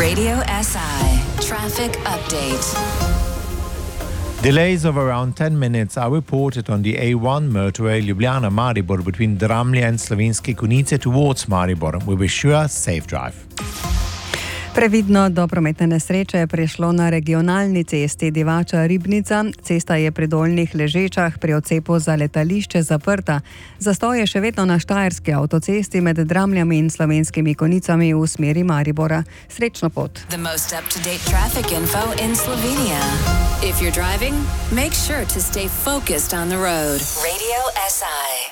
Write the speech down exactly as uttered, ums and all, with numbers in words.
Radio S I Traffic Update. Delays of around ten minutes are reported on the A one motorway Ljubljana-Maribor between Dramlje and Slovenske Konjice towards Maribor. We wish you a safe drive. Previdno do prometne nesreče je prišlo na regionalni cesti Divača-Ribnica. Cesta je pri Dolnjih Ležečah pri odcepu za letališče zaprta. Zastoj je še vedno na štajerski avtocesti med Dramljami in Slovenskimi Konjicami v smeri Maribora. Srečno pot. The most up-to-date traffic info in Slovenia. If you're driving, make sure to stay focused on the road. Radio S I.